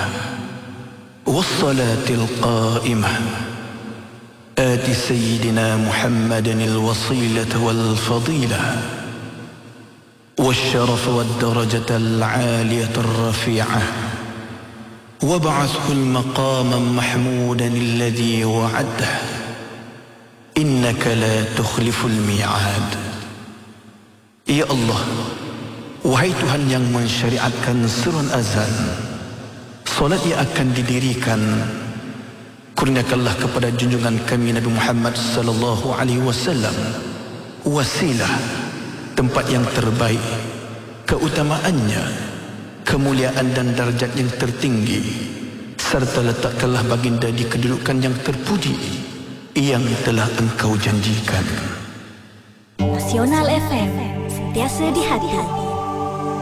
والصلاة القائمة آت سيدنا محمد الوصيلة والفضيلة والشرف والدرجة العالية الرفيعة وابعثه المقام محمودا الذي وعده إنك لا تخلف الميعاد. Ya Allah, wahai Tuhan yang mensyariatkan seruan azan, solat yang akan didirikan, kurniakanlah kepada junjungan kami Nabi Muhammad sallallahu alaihi wasallam wasilah, tempat yang terbaik, keutamaannya, kemuliaan dan darjat yang tertinggi, serta letakkanlah baginda di kedudukan yang terpuji yang telah engkau janjikan. Nasional FM, sentiasa di hati.